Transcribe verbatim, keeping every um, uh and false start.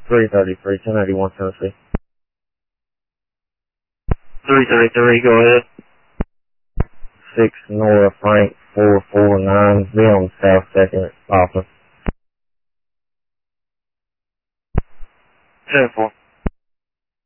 three thirty-three, ten eighty-one Tennessee. three thirty-three, go ahead. six Nora Frank four four nine, be on South second at Hoffman. ten four.